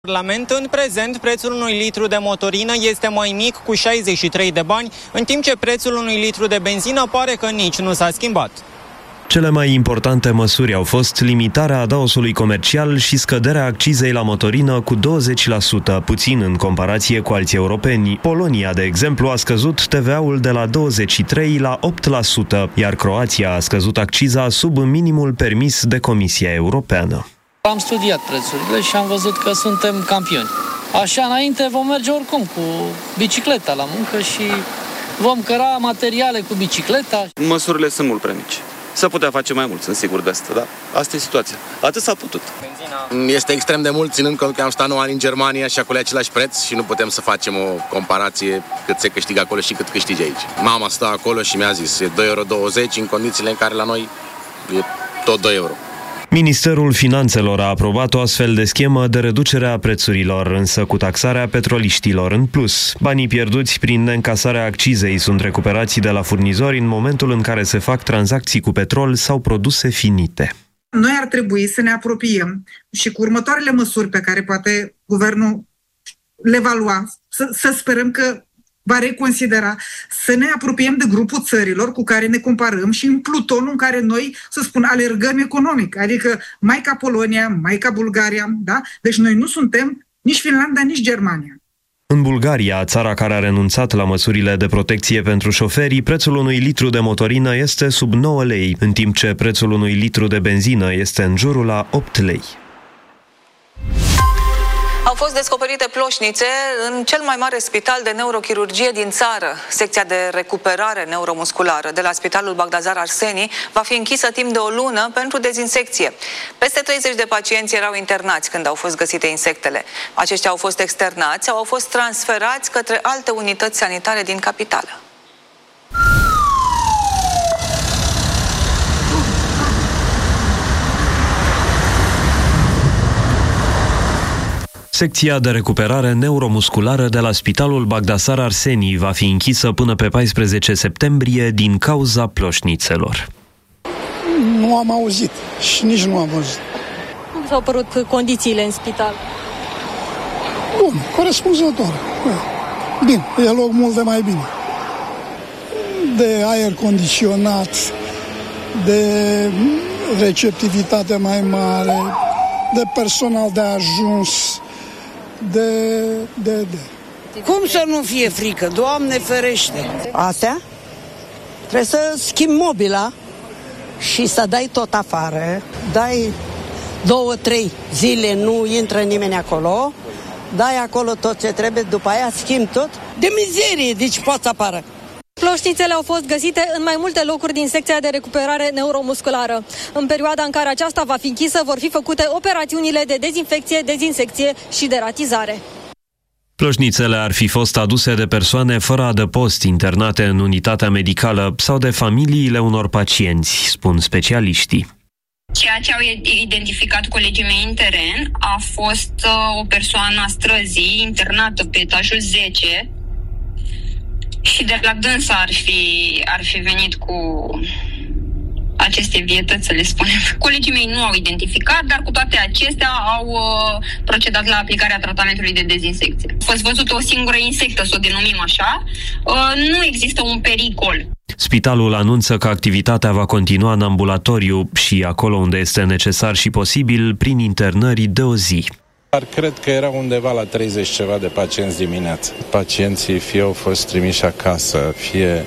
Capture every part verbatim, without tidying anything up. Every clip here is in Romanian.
Parlament, în prezent, prețul unui litru de motorină este mai mic cu șaizeci și trei de bani, în timp ce prețul unui litru de benzină pare că nici nu s-a schimbat. Cele mai importante măsuri au fost limitarea adaosului comercial și scăderea accizei la motorină cu douăzeci la sută, puțin în comparație cu alții europeni. Polonia, de exemplu, a scăzut T V A-ul de la douăzeci și trei la opt la sută, iar Croația a scăzut acciza sub minimul permis de Comisia Europeană. Am studiat prețurile și am văzut că suntem campioni. Așa înainte vom merge oricum cu bicicleta la muncă și vom căra materiale cu bicicleta. Măsurile sunt mult prea mici. Să putea face mai mult, sunt sigur de asta, da? Asta e situația. Atât s-a putut. Este extrem de mult, ținând cont că am stat nouă ani în Germania și acolo e același preț și nu putem să facem o comparație cât se câștigă acolo și cât câștigi aici. Mama stă acolo și mi-a zis, e doi euro douăzeci în condițiile în care la noi e tot doi euro. Ministerul Finanțelor a aprobat o astfel de schemă de reducere a prețurilor, însă cu taxarea petroliștilor în plus. Banii pierduți prin neîncasarea accizei sunt recuperați de la furnizori în momentul în care se fac tranzacții cu petrol sau produse finite. Noi ar trebui să ne apropiem și cu următoarele măsuri pe care poate guvernul le va lua, să, să sperăm că va reconsidera, să ne apropiem de grupul țărilor cu care ne comparăm și în plutonul în care noi, să spun, alergăm economic, adică mai ca Polonia, mai ca Bulgaria, da? Deci noi nu suntem nici Finlanda, nici Germania. În Bulgaria, țara care a renunțat la măsurile de protecție pentru șoferii, prețul unui litru de motorină este sub nouă lei, în timp ce prețul unui litru de benzină este în jurul la opt lei. Au fost descoperite ploșnițe în cel mai mare spital de neurochirurgie din țară. Secția de recuperare neuromusculară de la Spitalul Bagdasar Arseni va fi închisă timp de o lună pentru dezinsecție. Peste treizeci de pacienți erau internați când au fost găsite insectele. Aceștia au fost externați sau au fost transferați către alte unități sanitare din capitală. Secția de recuperare neuromusculară de la Spitalul Bagdasar Arseni va fi închisă până pe paisprezece septembrie din cauza ploșnițelor. Nu am auzit și nici nu am văzut. Cum s-au părut condițiile în spital? Bun, corespunzător. Bine, e loc mult de mai bine. De aer condiționat, de receptivitate mai mare, de personal de ajuns, de, de, de. Cum să nu fie frică? Doamne ferește! Astea? Trebuie să schimbi mobila și să dai tot afară. Dai două, trei zile, nu intră nimeni acolo. Dai acolo tot ce trebuie, după aia schimbi tot. De mizerie, deci poți apară. Ploșnițele au fost găsite în mai multe locuri din secția de recuperare neuromusculară. În perioada în care aceasta va fi închisă, vor fi făcute operațiunile de dezinfecție, dezinsecție și deratizare. Ploșnițele ar fi fost aduse de persoane fără adăpost internate în unitatea medicală sau de familiile unor pacienți, spun specialiștii. Ceea ce au identificat colegii mei în teren a fost o persoană a străzii internată pe etajul zece, și de la dânsa ar fi, ar fi venit cu aceste vietăți, să le spunem. Colegii mei nu au identificat, dar cu toate acestea au uh, procedat la aplicarea tratamentului de dezinsecție. A fost văzută o singură insectă, să o denumim așa. Uh, nu există un pericol. Spitalul anunță că activitatea va continua în ambulatoriu și acolo unde este necesar și posibil, prin internări de o zi. Dar cred că era undeva la treizeci ceva de pacienți dimineața. Pacienții fie au fost trimiși acasă, fie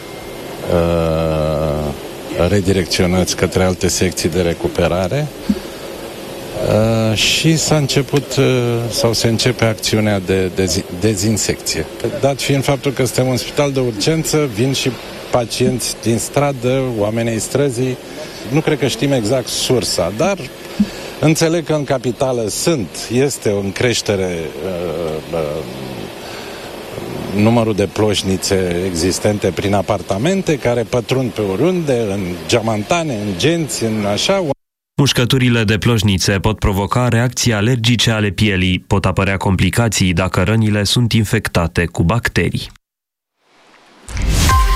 uh, redirecționați către alte secții de recuperare uh, și s-a început uh, sau se începe acțiunea de dezi- dezinsecție. Dat fiind faptul că suntem un spital de urgență, vin și pacienți din stradă, oamenii ai străzii. Nu cred că știm exact sursa, dar înțeleg că în capitală sunt, este în creștere uh, uh, numărul de ploșnițe existente prin apartamente care pătrund pe oriunde, în geamantane, în genți, în așa. Mușcăturile de ploșnițe pot provoca reacții alergice ale pielii, pot apărea complicații dacă rănile sunt infectate cu bacterii.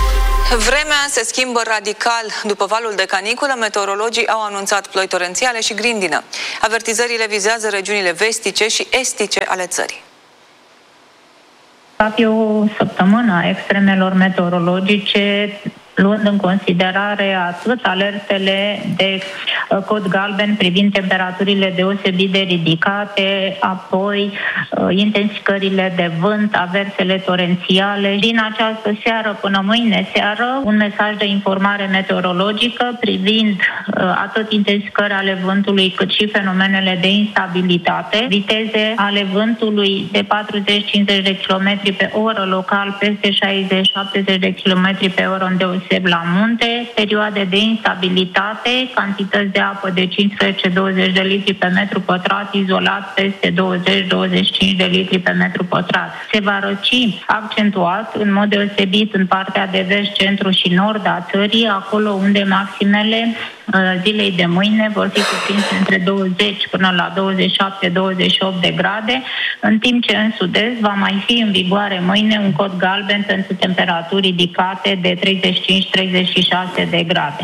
Vremea se schimbă radical. După valul de caniculă, meteorologii au anunțat ploi torențiale și grindină. Avertizările vizează regiunile vestice și estice ale țării. Va fi o săptămână a extremelor meteorologice, luând în considerare atât alertele de cod galben privind temperaturile deosebit de ridicate, apoi intensificările de vânt, aversele torențiale. Din această seară până mâine seară, un mesaj de informare meteorologică privind atât intensificări ale vântului cât și fenomenele de instabilitate, viteze ale vântului de patruzeci cincizeci de kilometri pe oră local, peste șaizeci șaptezeci de kilometri pe oră în deosebit la munte, perioade de instabilitate, cantități de apă de cincisprezece douăzeci de litri pe metru pătrat, izolat peste douăzeci douăzeci și cinci de litri pe metru pătrat. Se va răci accentuat, în mod deosebit în partea de vest, centru și nord a țării, acolo unde maximele zilei de mâine vor fi cuprinse între douăzeci până la douăzeci și șapte douăzeci și opt de grade, în timp ce în sud-est va mai fi în vigoare mâine un cod galben pentru temperaturi ridicate de treizeci și cinci treizeci și șase de grade.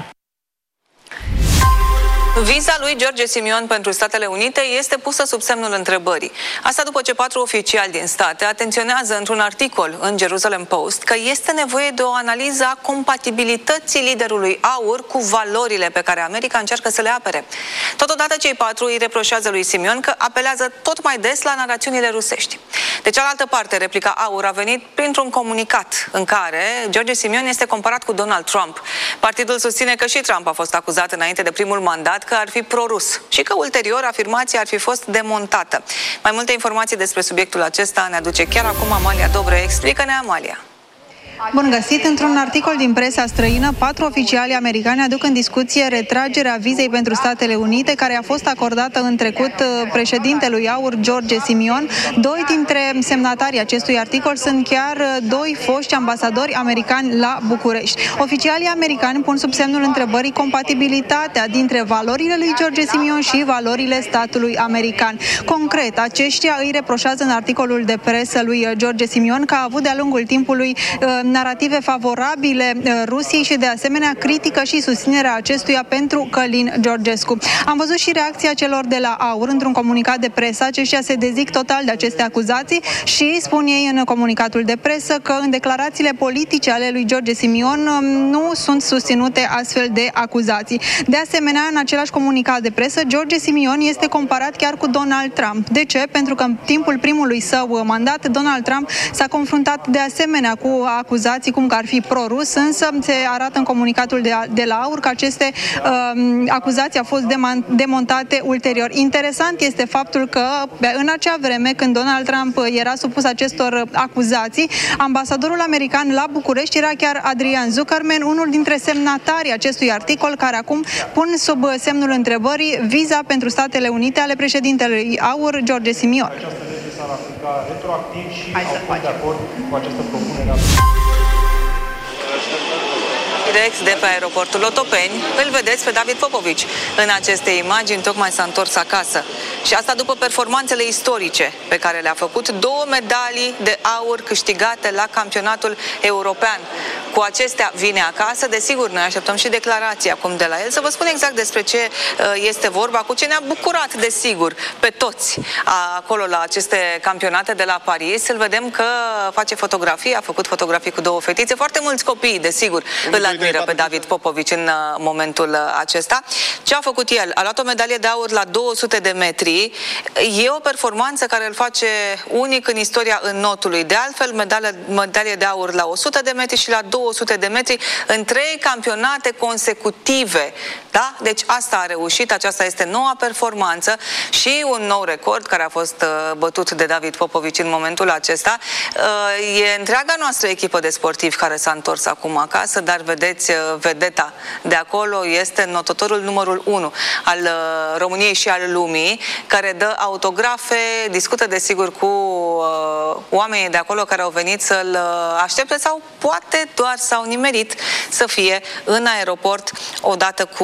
Viza lui George Simion pentru Statele Unite este pusă sub semnul întrebării. Asta după ce patru oficiali din state atenționează într-un articol în Jerusalem Post că este nevoie de o analiză a compatibilității liderului AUR cu valorile pe care America încearcă să le apere. Totodată, cei patru îi reproșează lui Simion că apelează tot mai des la narațiunile rusești. De cealaltă parte, replica AUR a venit printr-un comunicat în care George Simion este comparat cu Donald Trump. Partidul susține că și Trump a fost acuzat înainte de primul mandat că ar fi pro-rus și că ulterior afirmația ar fi fost demontată. Mai multe informații despre subiectul acesta ne aduce chiar acum Amalia Dobre. Explică-ne, Amalia. Bun găsit! Într-un articol din presa străină, patru oficiali americani aduc în discuție retragerea vizei pentru Statele Unite, care a fost acordată în trecut președintelui AUR, George Simion. Doi dintre semnatarii acestui articol sunt chiar doi foști ambasadori americani la București. Oficialii americani pun sub semnul întrebării compatibilitatea dintre valorile lui George Simion și valorile statului american. Concret, aceștia îi reproșează în articolul de presă lui George Simion că a avut de-a lungul timpului narative favorabile Rusiei și de asemenea critică și susținerea acestuia pentru Călin Georgescu. Am văzut și reacția celor de la AUR într-un comunicat de presă. Aceștia se dezic total de aceste acuzații și spun ei în comunicatul de presă că în declarațiile politice ale lui George Simion nu sunt susținute astfel de acuzații. De asemenea, în același comunicat de presă, George Simion este comparat chiar cu Donald Trump. De ce? Pentru că în timpul primului său mandat, Donald Trump s-a confruntat de asemenea cu acuzații cum că ar fi pro-rus, însă se arată în comunicatul de, de la AUR că aceste uh, acuzații au fost demontate ulterior. Interesant este faptul că în acea vreme, când Donald Trump era supus acestor acuzații, ambasadorul american la București era chiar Adrian Zuckerman, unul dintre semnatarii acestui articol, care acum pun sub semnul întrebării viza pentru Statele Unite ale președintelui AUR, George Simion. Direct de pe aeroportul Otopeni, îl vedeți pe David Popovici. În aceste imagini tocmai s-a întors acasă. Și asta după performanțele istorice pe care le-a făcut, două medalii de aur câștigate la campionatul european. Cu acestea vine acasă. Desigur, noi așteptăm și declarații acum de la el, să vă spun exact despre ce este vorba, cu ce ne-a bucurat, desigur, pe toți acolo la aceste campionate de la Paris. Îl vedem că face fotografii, a făcut fotografii cu două fetițe, foarte mulți copii, desigur, îl admiră pe David Popovici în momentul acesta. Ce a făcut el? A luat o medalie de aur la două sute de metri. E o performanță care îl face unic în istoria înnotului. De altfel, medalie, medalie de aur la o sută de metri și la două sute de metri în trei campionate consecutive. Da? Deci asta a reușit, aceasta este noua performanță și un nou record care a fost bătut de David Popovici în momentul acesta. E întreaga noastră echipă de sportivi care s-a întors acum acasă, dar vedeți, vedeta de acolo este notătorul numărul unu al României și al lumii care dă autografe, discută desigur cu uh, oamenii de acolo care au venit să-l aștepte sau poate doar s-au nimerit să fie în aeroport odată cu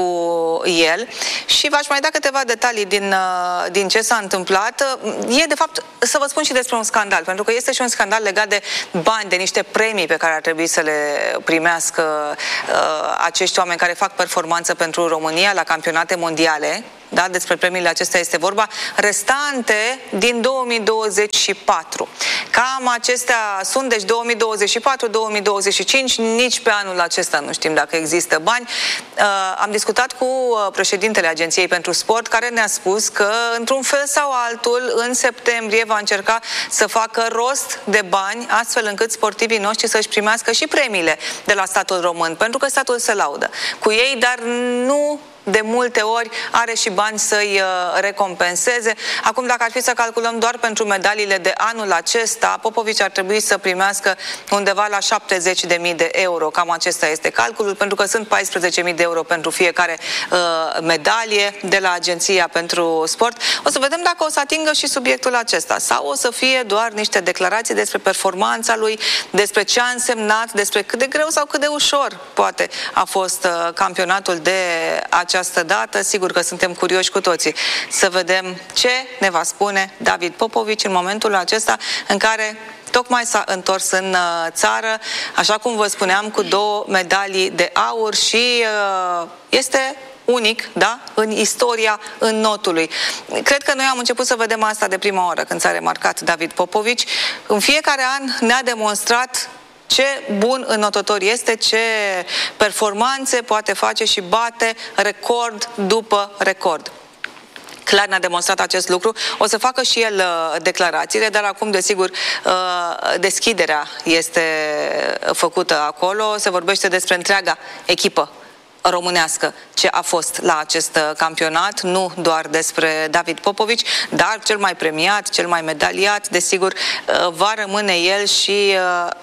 el. Și v-aș mai da câteva detalii din, uh, din ce s-a întâmplat. E de fapt, să vă spun și despre un scandal, pentru că este și un scandal legat de bani, de niște premii pe care ar trebui să le primească uh, acești oameni care fac performanță pentru România la campionate mondiale. Da, despre premiile acestea este vorba, restante din două mii douăzeci și patru. Cam acestea sunt, deci două mii douăzeci și patru două mii douăzeci și cinci, nici pe anul acesta nu știm dacă există bani. Uh, am discutat cu președintele Agenției pentru Sport, care ne-a spus că, într-un fel sau altul, în septembrie va încerca să facă rost de bani, astfel încât sportivii noștri să-și primească și premiile de la statul român, pentru că statul se laudă cu ei, dar nu de multe ori are și bani să-i uh, recompenseze. Acum, dacă ar fi să calculăm doar pentru medaliile de anul acesta, Popovici ar trebui să primească undeva la șaptezeci de mii de euro. Cam acesta este calculul, pentru că sunt paisprezece mii de euro pentru fiecare uh, medalie de la Agenția pentru Sport. O să vedem dacă o să atingă și subiectul acesta sau o să fie doar niște declarații despre performanța lui, despre ce a însemnat, despre cât de greu sau cât de ușor poate a fost uh, campionatul de această dată. Sigur că suntem curioși cu toții să vedem ce ne va spune David Popovici în momentul acesta în care tocmai s-a întors în țară, așa cum vă spuneam, cu două medalii de aur și uh, este unic, da, în istoria înnotului. Cred că noi am început să vedem asta de prima oară când s-a remarcat David Popovici. În fiecare an ne-a demonstrat ce bun înnotător este, ce performanțe poate face și bate record după record. Clar ne-a demonstrat acest lucru. O să facă și el uh, declarațiile, dar acum, desigur, uh, deschiderea este făcută acolo. Se vorbește despre întreaga echipă românească ce a fost la acest campionat, nu doar despre David Popovici, dar cel mai premiat, cel mai medaliat, desigur, va rămâne el și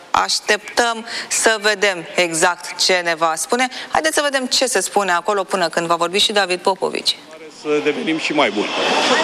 așteptăm să vedem exact ce ne va spune. Haideți să vedem ce se spune acolo până când va vorbi și David Popovici. Să devenim și mai buni.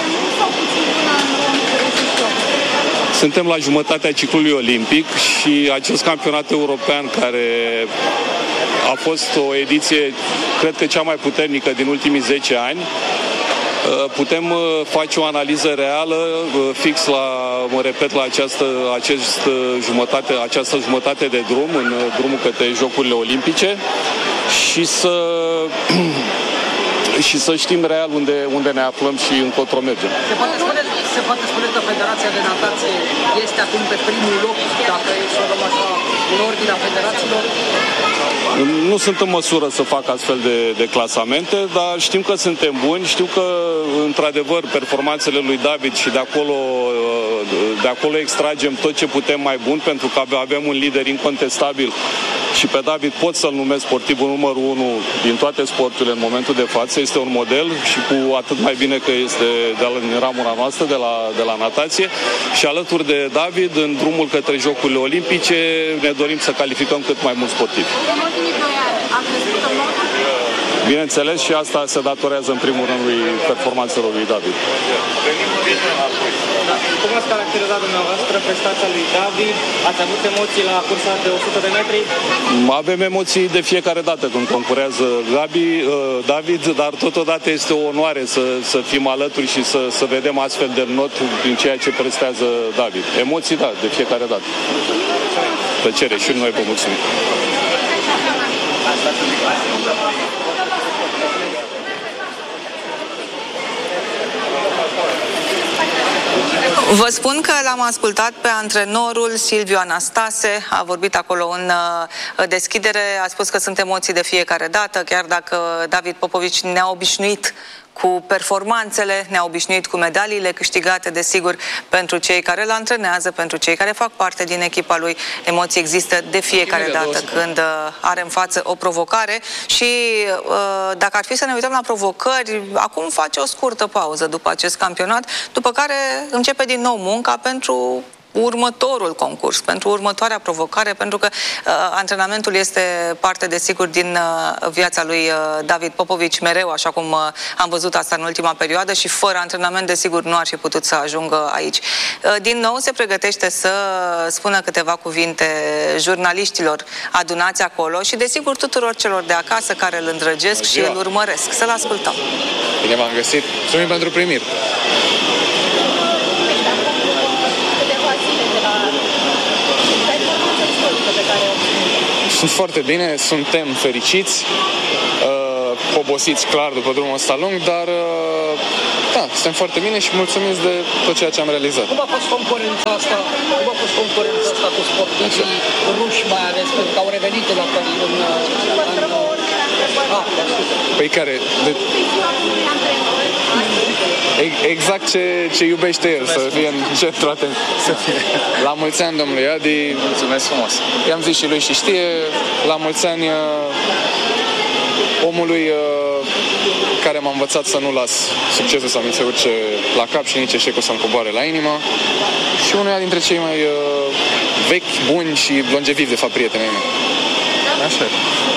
Suntem la jumătatea ciclului olimpic și acest campionat european, care a fost o ediție, cred că cea mai puternică din ultimii zece ani, putem face o analiză reală fix la, mă repet, la această, acest jumătate, această jumătate de drum, în drumul către Jocurile Olimpice și să și să știm real unde, unde ne aflăm și încotro mergem. Se poate spune, se poate spune că Federația de Natație este acum pe primul loc, dacă e să luăm așa, în ordinea federațiilor? Nu sunt în măsură să fac astfel de, de clasamente, dar știm că suntem buni, știu că, într-adevăr, performanțele lui David și de acolo, de acolo extragem tot ce putem mai bun, pentru că avem un lider incontestabil și pe David pot să-l numesc sportivul numărul unu din toate sporturile în momentul de față. Este un model și cu atât mai bine că este de la, din ramura noastră, de la, de la natație. Și alături de David, în drumul către Jocurile Olimpice, ne dorim să calificăm cât mai mulți sportivi. Bineînțeles, și asta se datorează în primul rând lui performanțelor lui David. Cum ați caracterizat dumneavoastră prestația lui David? Ați avut emoții la cursa de o sută de metri? Avem emoții de fiecare dată când concurează Gabi, David, dar totodată este o onoare să, să fim alături și să, să vedem astfel de not prin ceea ce prestează David. Emoții, da, de fiecare dată. Plăcere și noi vă mulțumim. Vă spun că l-am ascultat pe antrenorul Silviu Anastase, a vorbit acolo în deschidere, a spus că sunt emoții de fiecare dată, chiar dacă David Popovici ne-a obișnuit cu performanțele, ne-a obișnuit cu medaliile câștigate, desigur, pentru cei care îl antrenează, pentru cei care fac parte din echipa lui. Emoții există de fiecare dată când are în față o provocare și dacă ar fi să ne uităm la provocări, acum face o scurtă pauză după acest campionat, după care începe din nou munca pentru următorul concurs, pentru următoarea provocare, pentru că uh, antrenamentul este parte, desigur, din uh, viața lui uh, David Popovici mereu, așa cum uh, am văzut asta în ultima perioadă, și fără antrenament, desigur, nu ar fi putut să ajungă aici. Uh, din nou se pregătește să spună câteva cuvinte jurnaliștilor adunați acolo și, desigur, tuturor celor de acasă care îl îndrăgesc și îl urmăresc. Să-l ascultăm. Bine v-am găsit. Mulțumim pentru primiri. Sunt foarte bine, suntem fericiți, uh, obosiți clar după drumul ăsta lung, dar uh, da, suntem foarte bine și mulțumiți de tot ceea ce am realizat. Cum a fost concurența asta, cum a fost concurența asta cu sportivii ruși, mai ales, pentru că au revenit la în, în, în ah, Păi care? De... Exact ce, ce iubește el, să fie în centru atenție. La mulți ani, domnului Adi. Mulțumesc frumos. I-am zis și lui și știe. La mulți ani omului care m-a învățat să nu las succesul să mi se urce la cap și nici eșecul să-mi coboare la inimă. Și unuia dintre cei mai vechi, buni și longevivi, de fapt, prietenii mei. Așa.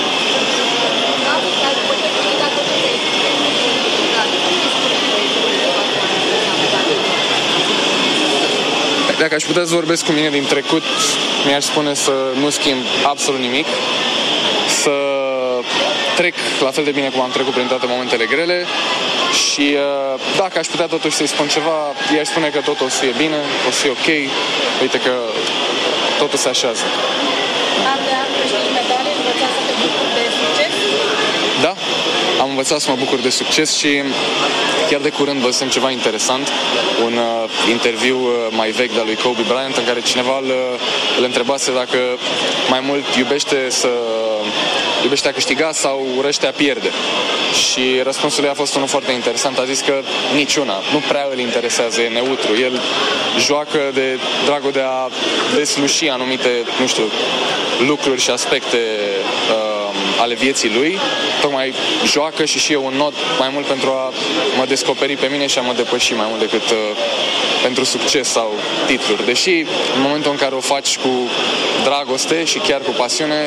Dacă aș putea să vorbesc cu mine din trecut, mi-aș spune să nu schimb absolut nimic, să trec la fel de bine cum am trecut prin toate momentele grele și dacă aș putea totuși să-i spun ceva, i-aș spune că totul o să fie bine, o să fie ok, uite că totul se așează. Da, am învățat să mă bucur de succes și chiar de curând văzusem ceva interesant, un uh, interviu uh, mai vechi de-a lui Kobe Bryant, în care cineva îl, îl întrebase dacă mai mult iubește să iubește a câștiga sau urăște a pierde. Și răspunsul lui a fost unul foarte interesant. A zis că niciuna, nu prea îl interesează, e neutru. El joacă de dragul de a desluși anumite, nu știu, lucruri și aspecte uh, ale vieții lui. Tocmai joacă și și eu un not mai mult pentru a mă descoperi pe mine și a mă depăși mai mult decât uh, pentru succes sau titluri. Deși în momentul în care o faci cu dragoste și chiar cu pasiune,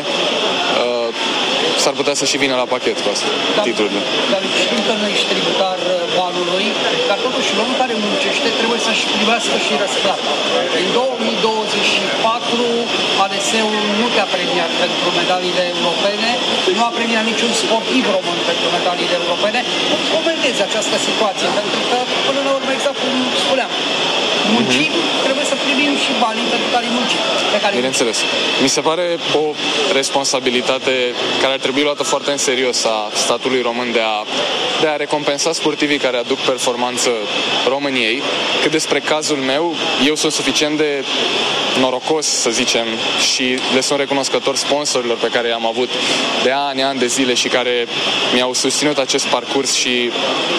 uh, s-ar putea să și vină la pachet cu asta, dar, titlurile. Dar știm că nu ești tributar banului, dar totuși omul care muncește trebuie să-și primească și răsplata. În două mii douăzeci și patru A D S-ul nu te-a premiat pentru medaliile europene, nu a premiat niciun sportiv român pentru medaliile europene. Cum vedeți această situație? Pentru că, până la urmă, exact cum spuneam, muncim, mm-hmm. trebuie să primim și banii pentru care muncim. Bineînțeles. Mi se pare o responsabilitate care ar trebui luată foarte în serios a statului român de a, de a recompensa sportivii care aduc performanță României. Cât despre cazul meu, eu sunt suficient de norocos, să zicem, și le sunt recunoscător sponsorilor pe care i-am avut de ani, ani de zile și care mi-au susținut acest parcurs și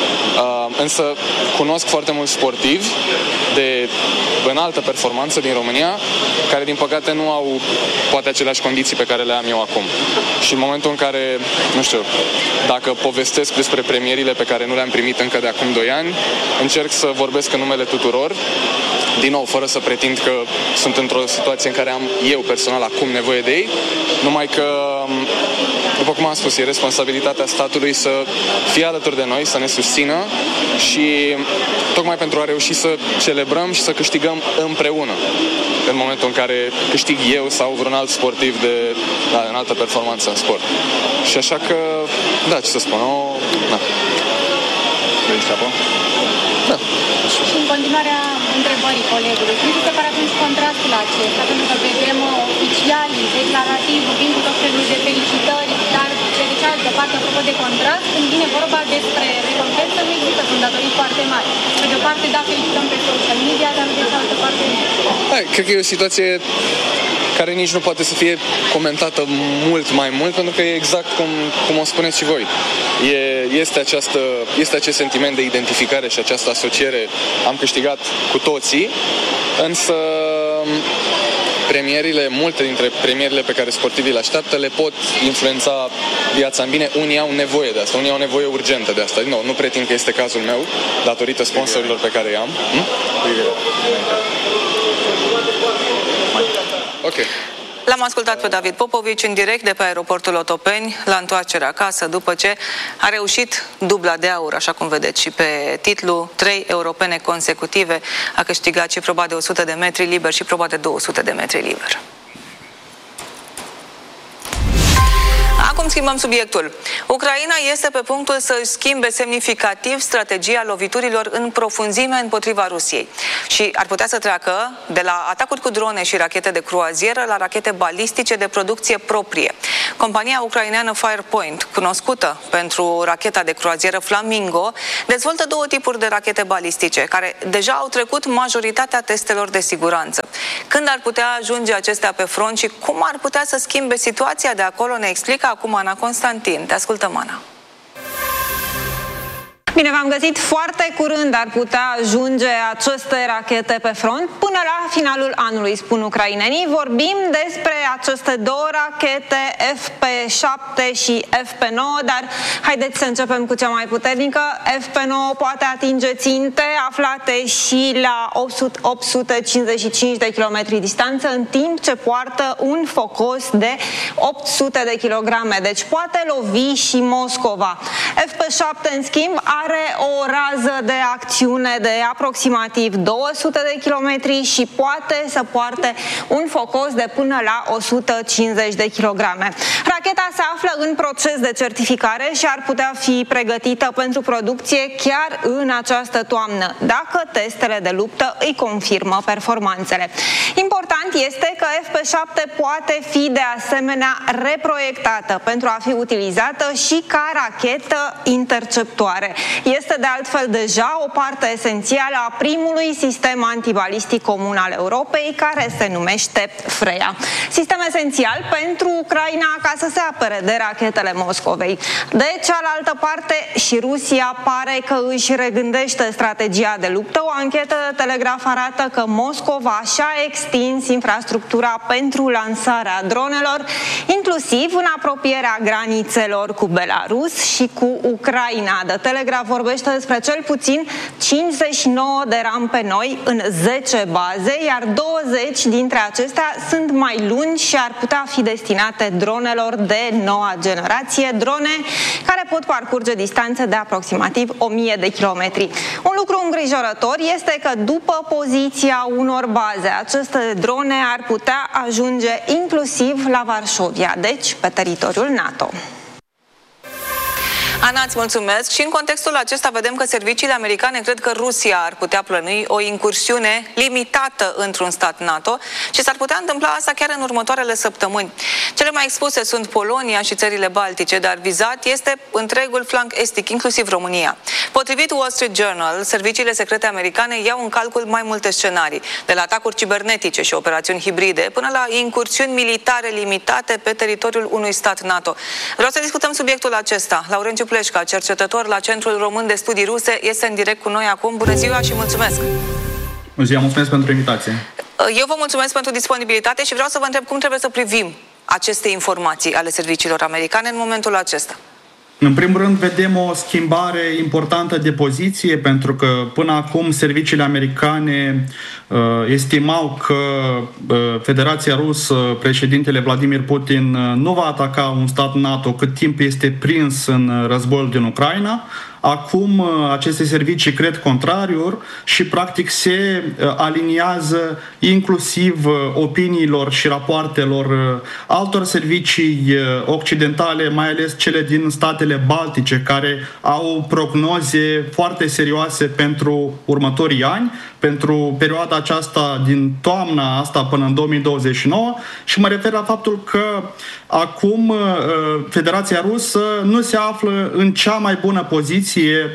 uh, însă cunosc foarte mulți sportivi de înaltă performanță din România care din păcate nu au poate aceleași condiții pe care le am eu acum. Și în momentul în care, nu știu, dacă povestesc despre premierile pe care nu le-am primit încă de acum doi ani, încerc să vorbesc în numele tuturor, din nou, fără să pretind că sunt într-o situație în care am eu personal acum nevoie de ei, numai că, după cum am spus, e responsabilitatea statului să fie alături de noi, să ne susțină și tocmai pentru a reuși să celebrăm și să câștigăm împreună în momentul în care câștig eu sau vreun alt sportiv de da, înaltă performanță în sport. Și așa că, da, ce să spun, o... Da. Da. Și în continuarea întrebării colegului, cum se pare atunci contrastul acesta? Pentru că vedem oficialii, declarativ, vin cu tot felul de felicitări, dar pe de cealaltă parte, apropo de contrast, când vine vorba despre recompensă, nu există fundatorii foarte mari. Pe de o parte, da, felicităm pe social media, dar de cealaltă parte nu. Hai, cred că e o situație care nici nu poate să fie comentată mult mai mult, pentru că e exact cum, cum o spuneți și voi. E, este, această, este acest sentiment de identificare și această asociere. Am câștigat cu toții, însă premierile, multe dintre premierile pe care sportivii le așteaptă le pot influența viața în bine. Unii au nevoie de asta, unii au nevoie urgentă de asta. Din nou, nu pretind că este cazul meu, datorită sponsorilor pe care i-am. Hm? Ok. L-am ascultat pe David Popovici în direct de pe aeroportul Otopeni la întoarcerea acasă, după ce a reușit dubla de aur, așa cum vedeți și pe titlu, trei europene consecutive, a câștigat și proba de o sută de metri liber și proba de două sute de metri liber. Acum schimbăm subiectul. Ucraina este pe punctul să schimbe semnificativ strategia loviturilor în profunzime împotriva Rusiei și ar putea să treacă de la atacuri cu drone și rachete de cruazieră la rachete balistice de producție proprie. Compania ucraineană Firepoint, cunoscută pentru racheta de cruazieră Flamingo, dezvoltă două tipuri de rachete balistice, care deja au trecut majoritatea testelor de siguranță. Când ar putea ajunge acestea pe front și cum ar putea să schimbe situația de acolo, ne explică acum Ana Constantin. Te ascultăm, Ana. Bine, v-am găsit. Foarte curând ar putea ajunge aceste rachete pe front până la finalul anului, spun ucrainenii. Vorbim despre aceste două rachete F P șapte și F P nouă, dar haideți să începem cu cea mai puternică. F P nouă poate atinge ținte aflate și la opt sute cincizeci și cinci de kilometri distanță, în timp ce poartă un focos de opt sute de kilograme, deci poate lovi și Moscova. F P șapte, în schimb, are o rază de acțiune de aproximativ două sute de kilometri și poate să poarte un focos de până la o sută cincizeci de kilograme. Racheta se află în proces de certificare și ar putea fi pregătită pentru producție chiar în această toamnă, dacă testele de luptă îi confirmă performanțele. Important este că F P șapte poate fi de asemenea reproiectată pentru a fi utilizată și ca rachetă interceptoare. Este de altfel deja o parte esențială a primului sistem antibalistic comun al Europei, care se numește Freya. Sistem esențial pentru Ucraina ca să se apere de rachetele Moscovei. De cealaltă parte, și Rusia pare că își regândește strategia de luptă. O anchetă de Telegraf arată că Moscova și-a extins infrastructura pentru lansarea dronelor, inclusiv în apropierea granițelor cu Belarus și cu Ucraina. De Telegraf vorbește despre cel puțin cincizeci și nouă de rampe noi în zece baze, iar douăzeci dintre acestea sunt mai lungi și ar putea fi destinate dronelor de noua generație, drone care pot parcurge distanțe de aproximativ o mie de kilometri. Un lucru îngrijorător este că după poziția unor baze, aceste drone ar putea ajunge inclusiv la Varșovia, deci pe teritoriul NATO. Ana, îți mulțumesc. Și în contextul acesta vedem că serviciile americane cred că Rusia ar putea plănui o incursiune limitată într-un stat NATO și s-ar putea întâmpla asta chiar în următoarele săptămâni. Cele mai expuse sunt Polonia și țările Baltice, dar vizat este întregul flanc estic, inclusiv România. Potrivit Wall Street Journal, serviciile secrete americane iau în calcul mai multe scenarii, de la atacuri cibernetice și operațiuni hibride până la incursiuni militare limitate pe teritoriul unui stat NATO. Vreau să discutăm subiectul acesta. Laurențiu Pleșca, cercetător la Centrul Român de Studii Ruse, este în direct cu noi acum. Bună ziua și mulțumesc! Bună ziua, mulțumesc pentru invitație! Eu vă mulțumesc pentru disponibilitate și vreau să vă întreb cum trebuie să privim aceste informații ale serviciilor americane în momentul acesta. În primul rând, vedem o schimbare importantă de poziție, pentru că până acum serviciile americane uh, estimau că uh, Federația Rusă, președintele Vladimir Putin, uh, nu va ataca un stat NATO cât timp este prins în războiul din Ucraina. Acum aceste servicii cred contrariul și practic se aliniază inclusiv opiniilor și rapoartelor altor servicii occidentale, mai ales cele din statele baltice, care au prognoze foarte serioase pentru următorii ani, pentru perioada aceasta din toamna asta până în două mii douăzeci și nouă, și mă refer la faptul că acum Federația Rusă nu se află în cea mai bună poziție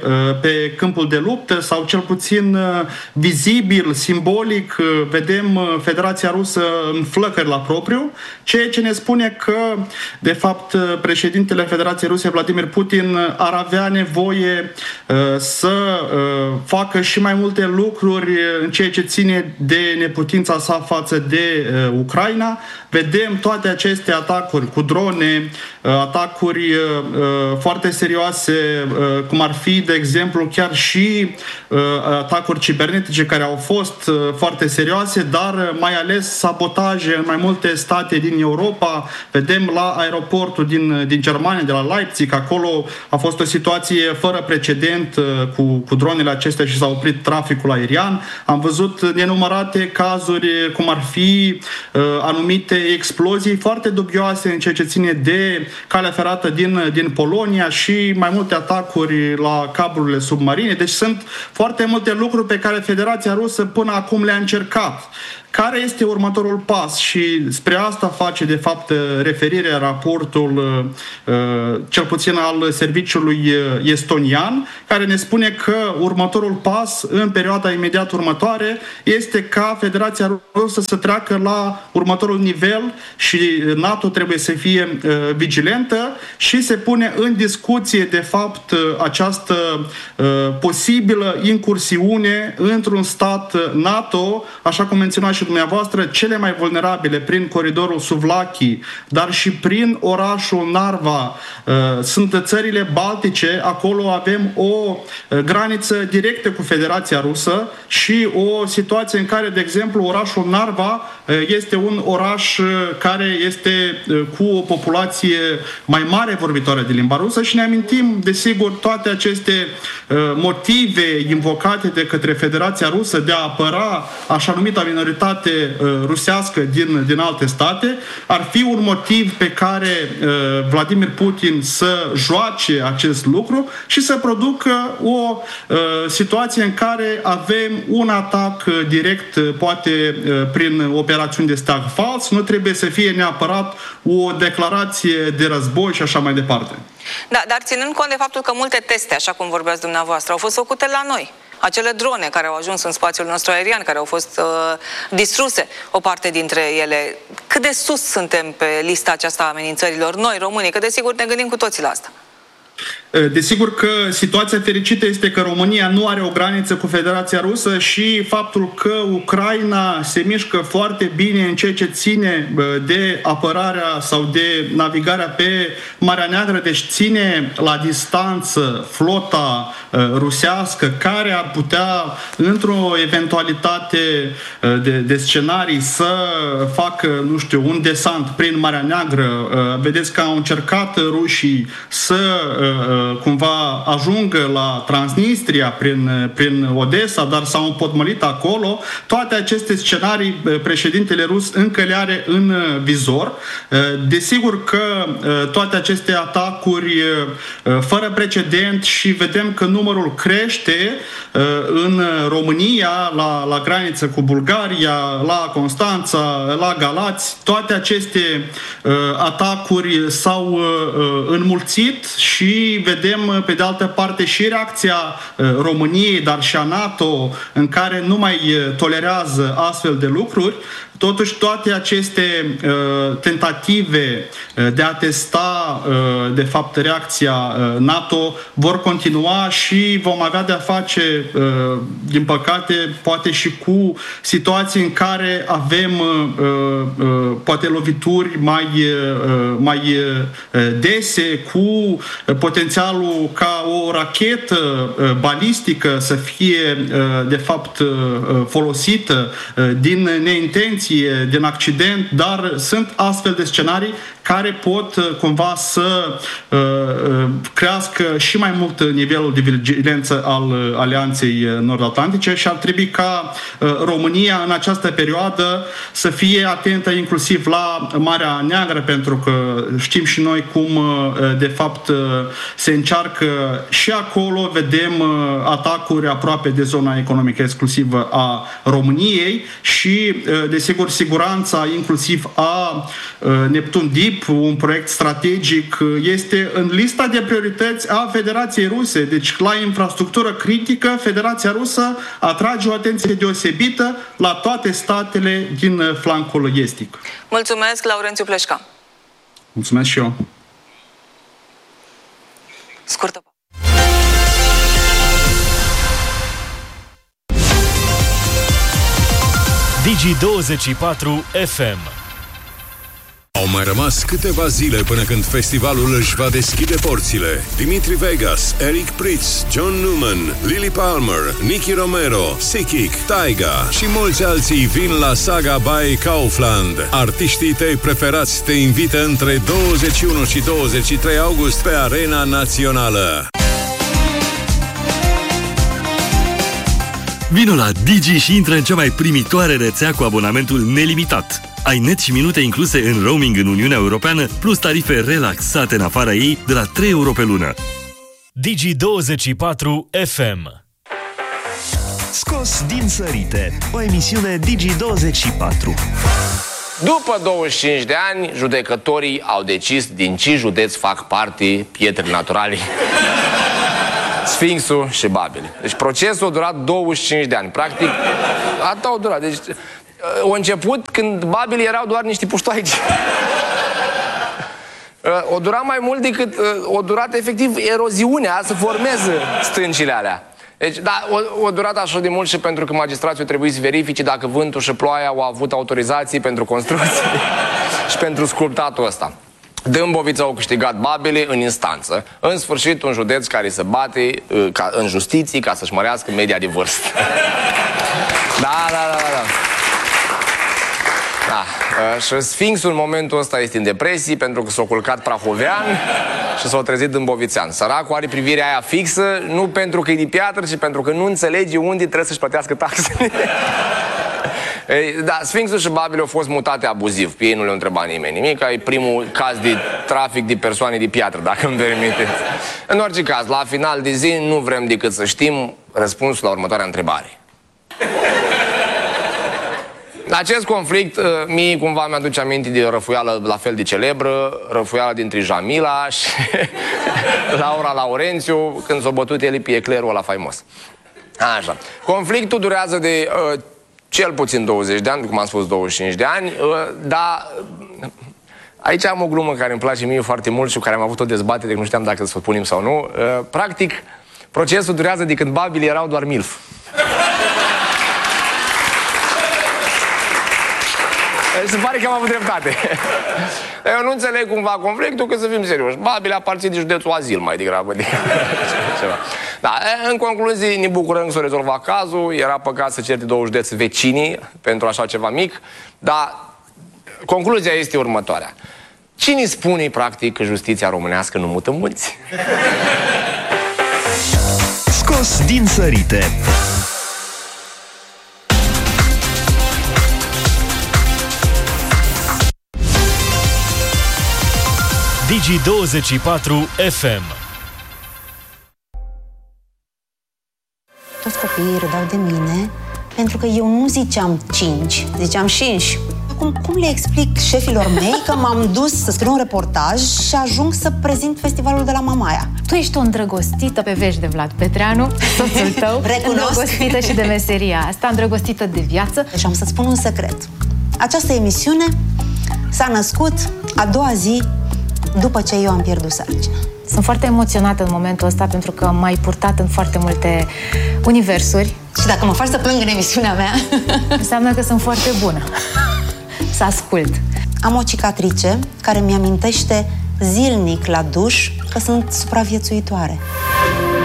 pe câmpul de luptă, sau cel puțin vizibil, simbolic, vedem Federația Rusă în flăcări la propriu, ceea ce ne spune că, de fapt, președintele Federației Ruse, Vladimir Putin, ar avea nevoie să facă și mai multe lucruri în ceea ce ține de neputința sa față de Ucraina. Vedem toate aceste atacuri cu drone, atacuri foarte serioase, cum ar ar fi, de exemplu, chiar și uh, atacuri cibernetice care au fost uh, foarte serioase, dar mai ales sabotaje în mai multe state din Europa. Vedem la aeroportul din, din Germania, de la Leipzig, acolo a fost o situație fără precedent uh, cu, cu dronele acestea și s-a oprit traficul aerian. Am văzut nenumărate cazuri, cum ar fi uh, anumite explozii foarte dubioase în ceea ce ține de calea ferată din, din Polonia și mai multe atacuri la cablurile submarine. Deci sunt foarte multe lucruri pe care Federația Rusă până acum le-a încercat. Care este următorul pas? Și spre asta face, de fapt, referire raportul, cel puțin al serviciului estonian, care ne spune că următorul pas, în perioada imediat următoare, este ca Federația Rusă să treacă la următorul nivel și NATO trebuie să fie vigilentă și se pune în discuție, de fapt, această posibilă incursiune într-un stat NATO, așa cum menționa și dumneavoastră, cele mai vulnerabile prin coridorul Suvlaki, dar și prin orașul Narva. Sunt țările Baltice, acolo avem o graniță directă cu Federația Rusă și o situație în care, de exemplu, orașul Narva este un oraș care este cu o populație mai mare vorbitoare de limba rusă și ne amintim, desigur, toate aceste motive invocate de către Federația Rusă de a apăra așa numita minoritate rusească din, din alte state. Ar fi un motiv pe care uh, Vladimir Putin să joace acest lucru și să producă o uh, situație în care avem un atac direct, uh, poate uh, prin operațiuni de steag fals. Nu trebuie să fie neapărat o declarație de război și așa mai departe. Da, dar ținând cont de faptul că multe teste, așa cum vorbeați dumneavoastră, au fost făcute la noi. Acele drone care au ajuns în spațiul nostru aerian, care au fost uh, distruse, o parte dintre ele. Cât de sus suntem pe lista aceasta a amenințărilor noi, românii? Că desigur ne gândim cu toții la asta. Desigur că situația fericită este că România nu are o graniță cu Federația Rusă și faptul că Ucraina se mișcă foarte bine în ceea ce ține de apărarea sau de navigarea pe Marea Neagră, deci ține la distanță flota rusească care ar putea, într-o eventualitate de, de scenarii, să facă, nu știu, un desant prin Marea Neagră. Vedeți că au încercat rușii să cumva ajungă la Transnistria prin, prin Odessa, dar s-au împotmolit acolo. Toate aceste scenarii președintele rus încă le are în vizor. Desigur că toate aceste atacuri fără precedent și vedem că numărul crește în România, la, la graniță cu Bulgaria, la Constanța, la Galați, toate aceste atacuri s-au înmulțit și vedem, pe de altă parte, și reacția României, dar și a NATO, în care nu mai tolerează astfel de lucruri. Totuși, toate aceste uh, tentative uh, de a testa, uh, de fapt, reacția uh, NATO vor continua și vom avea de-a face, uh, din păcate, poate și cu situații în care avem, uh, uh, poate, lovituri mai, uh, mai uh, dese, cu potențialul ca o rachetă uh, balistică să fie, uh, de fapt, uh, folosită uh, din neintenție, din accident, dar sunt astfel de scenarii care pot cumva să uh, crească și mai mult nivelul de vigilență al Alianței Nord-Atlantice și ar trebui ca uh, România în această perioadă să fie atentă inclusiv la Marea Neagră, pentru că știm și noi cum uh, de fapt uh, se încearcă și acolo, vedem uh, atacuri aproape de zona economică exclusivă a României și uh, desigur siguranța inclusiv a uh, Neptun Deep, un proiect strategic, este în lista de priorități a Federației Ruse. Deci, la infrastructură critică, Federația Rusă atrage o atenție deosebită la toate statele din flancul estic. Mulțumesc, Laurențiu Pleșca. Mulțumesc și eu. Scurtă. Digi douăzeci și patru F M Au mai rămas câteva zile până când festivalul își va deschide porțile. Dimitri Vegas, Eric Prydz, John Newman, Lily Palmer, Nicky Romero, Sikic, Taiga și mulți alții vin la Saga by Kaufland. Artiștii tăi preferați te invită între douăzeci și unu și douăzeci și trei august pe Arena Națională. Vino la Digi și intră în cea mai primitoare rețea cu abonamentul nelimitat. Ai net și minute incluse în roaming în Uniunea Europeană, plus tarife relaxate în afara ei de la trei euro pe lună. Digi douăzeci și patru F M. Scos din sărite, o emisiune Digi douăzeci și patru. După douăzeci și cinci de ani, judecătorii au decis din ce județ fac parte pietre naturale. Sfinxul și Babele. Deci procesul a durat douăzeci și cinci de ani. Practic, atât a durat. Deci, a început când Babele erau doar niște puștoaici. O durat mai mult decât o durat efectiv eroziunea să formeze stâncile alea. Deci, da, o, o durat așa de mult și pentru că magistrații au trebuit să verifice dacă vântul și ploaia au avut autorizații pentru construcții și pentru sculptatul ăsta. Dâmbovița au câștigat Babele în instanță. În sfârșit, un județ care se bate uh, ca, în justiție ca să-și mărească media de vârstă. Da, da, da, da, da. Da. Uh, și Sfinxul în momentul ăsta este în depresie pentru că s-a culcat prahovean și s-a trezit dâmbovițean. Săracul are privirea aia fixă, nu pentru că e de piatră, ci pentru că nu înțelege unde trebuie să-și plătească taxele. Ei, da, Sfinxul și Babele au fost mutate abuziv. Pe ei nu le-a întrebat nimeni nimic. E primul caz de trafic de persoane de piatră, dacă îmi permiteți. În orice caz, la final de zi nu vrem decât să știm răspunsul la următoarea întrebare. Acest conflict, mie cumva mi-aduce aminte de o răfuială la fel de celebră, răfuiala dintre Jamila și Laura Laurențiu, când s-a bătut el pe eclerul ăla faimos. Așa. Conflictul durează de uh, cel puțin douăzeci de ani, cum am spus douăzeci și cinci de ani, uh, dar aici am o glumă care îmi place mie foarte mult și cu care am avut o dezbatere, nu știam dacă să o punem sau nu. Uh, practic, procesul durează de când Babele erau doar milf. Se pare că am avut dreptate. Eu nu înțeleg cumva conflictul, că să fim serioși. Babele aparține de județul Azil mai degrabă. Ceva. Da, în concluzie, ne bucurăm că s-a rezolvat cazul. Era păcat să certe două județe vecinii pentru așa ceva mic. Dar concluzia este următoarea. Cine spune, practic, că justiția românească nu mută mulți? Scos din sărite. Digi douăzeci și patru F M. Toți copiii râdeau de mine pentru că eu nu ziceam cinci, ziceam cinci. Acum, cum le explic șefilor mei că m-am dus să scriu un reportaj și ajung să prezint festivalul de la Mamaia? Tu ești o îndrăgostită pe vești de Vlad Petreanu, soțul tău. Recunosc. Îndrăgostită și de meseria asta, îndrăgostită de viață. Și am să-ți spun un secret. Această emisiune s-a născut a doua zi după ce eu am pierdut sarcina. Sunt foarte emoționată în momentul ăsta pentru că m-ai purtat în foarte multe universuri. Și dacă mă faci să plâng în emisiunea mea, înseamnă că sunt foarte bună. Să ascult. Am o cicatrice care mi-amintește zilnic la duș că sunt supraviețuitoare.